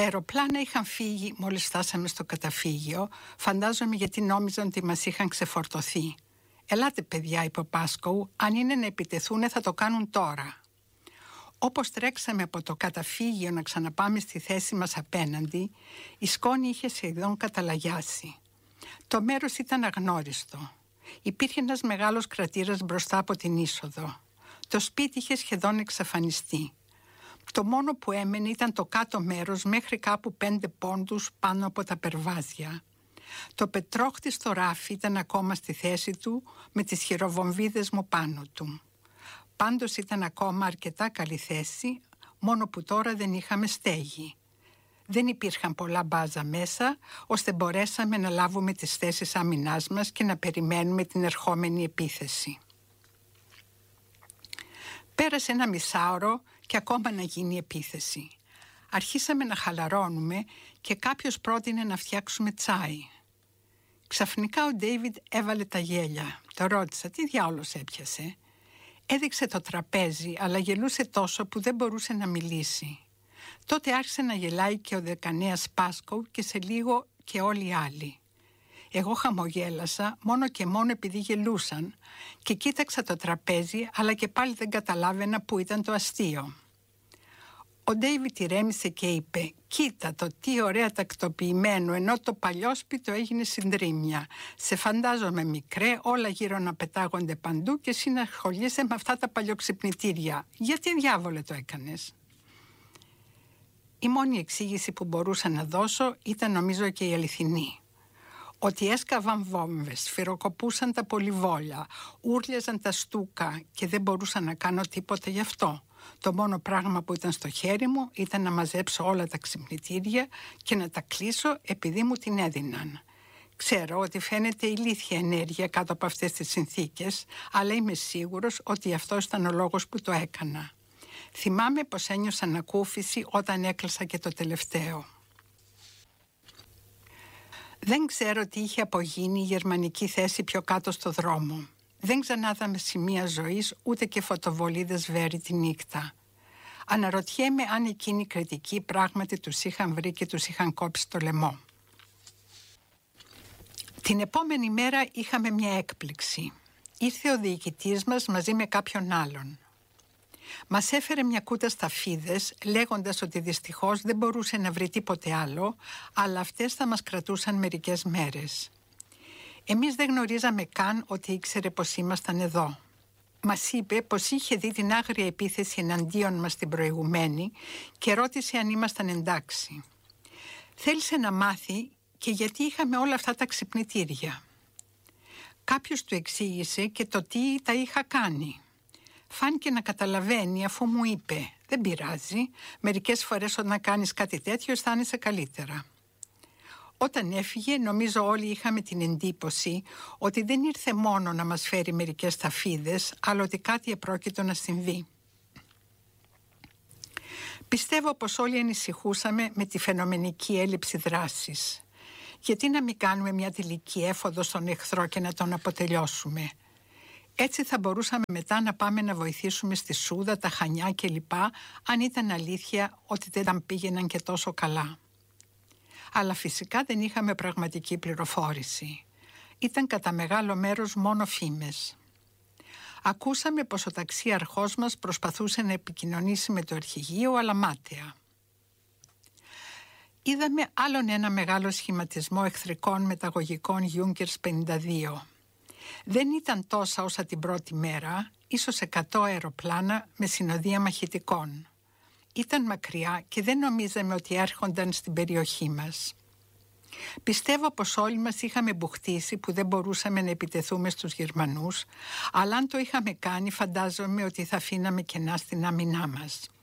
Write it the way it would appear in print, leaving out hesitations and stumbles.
Τα αεροπλάνα είχαν φύγει μόλις φτάσαμε στο καταφύγιο, φαντάζομαι γιατί νόμιζαν ότι μας είχαν ξεφορτωθεί. «Ελάτε παιδιά», είπε ο Πάσκοου, «αν είναι να επιτεθούνε θα το κάνουν τώρα». Όπως τρέξαμε από το καταφύγιο να ξαναπάμε στη θέση μας απέναντι, η σκόνη είχε σχεδόν καταλαγιάσει. Το μέρος ήταν αγνώριστο. Υπήρχε ένας μεγάλος κρατήρας μπροστά από την είσοδο. Το σπίτι είχε σχεδόν εξαφανιστεί. Το μόνο που έμενε ήταν το κάτω μέρος μέχρι κάπου 5 πόντους πάνω από τα περβάζια. Το πετρόχτιστο ράφι ήταν ακόμα στη θέση του με τις χειροβομβίδες μου πάνω του. Πάντως ήταν ακόμα αρκετά καλή θέση, μόνο που τώρα δεν είχαμε στέγη. Δεν υπήρχαν πολλά μπάζα μέσα, ώστε μπορέσαμε να λάβουμε τις θέσεις άμυνάς μας και να περιμένουμε την ερχόμενη επίθεση. Πέρασε ένα μισάωρο και ακόμα να γίνει η επίθεση. Αρχίσαμε να χαλαρώνουμε και κάποιος πρότεινε να φτιάξουμε τσάι. Ξαφνικά ο Ντέιβιντ έβαλε τα γέλια. Το ρώτησα, τι διάολος έπιασε. Έδειξε το τραπέζι, αλλά γελούσε τόσο που δεν μπορούσε να μιλήσει. Τότε άρχισε να γελάει και ο δεκανέας Πάσκοου και σε λίγο και όλοι οι άλλοι. Εγώ χαμογέλασα μόνο και μόνο επειδή γελούσαν και κοίταξα το τραπέζι, αλλά και πάλι δεν καταλάβαινα που ήταν το αστείο. Ο Ντέιβιντ ηρέμησε και είπε «Κοίτα το, τι ωραία τακτοποιημένο, ενώ το παλιόσπιτο έγινε συντρίμμια. Σε φαντάζομαι μικρέ, όλα γύρω να πετάγονται παντού και εσύ να ασχολείσαι με αυτά τα παλιοξυπνητήρια. Γιατί διάβολε το έκανες?» Η μόνη εξήγηση που μπορούσα να δώσω ήταν νομίζω και η αληθινή. Ότι έσκαβαν βόμβες, σφυροκοπούσαν τα πολυβόλια, ούρλιαζαν τα στούκα και δεν μπορούσα να κάνω τίποτα γι' αυτό. Το μόνο πράγμα που ήταν στο χέρι μου ήταν να μαζέψω όλα τα ξυπνητήρια και να τα κλείσω επειδή μου την έδιναν. Ξέρω ότι φαίνεται ηλίθια ενέργεια κάτω από αυτές τις συνθήκες, αλλά είμαι σίγουρος ότι αυτός ήταν ο λόγος που το έκανα. Θυμάμαι πως ένιωσα ανακούφιση όταν έκλεισα και το τελευταίο. Δεν ξέρω τι είχε απογίνει η γερμανική θέση πιο κάτω στο δρόμο. Δεν ξανάδαμε σημεία ζωής ούτε και φωτοβολίδες βέρη τη νύχτα. Αναρωτιέμαι αν εκείνοι οι κριτικοί πράγματι τους είχαν βρει και τους είχαν κόψει το λαιμό. Την επόμενη μέρα είχαμε μια έκπληξη. Ήρθε ο διοικητής μας μαζί με κάποιον άλλον. Μας έφερε μια κούτα σταφίδες λέγοντας ότι δυστυχώς δεν μπορούσε να βρει τίποτε άλλο, αλλά αυτές θα μας κρατούσαν μερικές μέρες. Εμείς δεν γνωρίζαμε καν ότι ήξερε πως ήμασταν εδώ. Μας είπε πως είχε δει την άγρια επίθεση εναντίον μας την προηγουμένη και ρώτησε αν ήμασταν εντάξει. Θέλησε να μάθει και γιατί είχαμε όλα αυτά τα ξυπνητήρια. Κάποιος του εξήγησε και το τι τα είχα κάνει. Φάνηκε να καταλαβαίνει αφού μου είπε «Δεν πειράζει, μερικές φορές όταν κάνεις κάτι τέτοιο αισθάνεσαι καλύτερα». Όταν έφυγε νομίζω όλοι είχαμε την εντύπωση ότι δεν ήρθε μόνο να μας φέρει μερικές ταφίδες, αλλά ότι κάτι επρόκειτο να συμβεί. Πιστεύω πως όλοι ανησυχούσαμε με τη φαινομενική έλλειψη δράσης. Γιατί να μην κάνουμε μια τελική έφοδο στον εχθρό και να τον αποτελειώσουμε. Έτσι θα μπορούσαμε μετά να πάμε να βοηθήσουμε στη Σούδα, τα Χανιά κλπ. Αν ήταν αλήθεια ότι δεν τα πήγαιναν και τόσο καλά. Αλλά φυσικά δεν είχαμε πραγματική πληροφόρηση. Ήταν κατά μεγάλο μέρος μόνο φήμες. Ακούσαμε πως ο ταξίαρχός μας προσπαθούσε να επικοινωνήσει με το αρχηγείο, αλλά μάταια. Είδαμε άλλον ένα μεγάλο σχηματισμό εχθρικών μεταγωγικών Junkers 52. Δεν ήταν τόσα όσα την πρώτη μέρα, ίσως 100 αεροπλάνα με συνοδεία μαχητικών. Ήταν μακριά και δεν νομίζαμε ότι έρχονταν στην περιοχή μας. Πιστεύω πως όλοι μας είχαμε μπουχτίσει που δεν μπορούσαμε να επιτεθούμε στους Γερμανούς, αλλά αν το είχαμε κάνει φαντάζομαι ότι θα αφήναμε κενά στην άμυνά μας.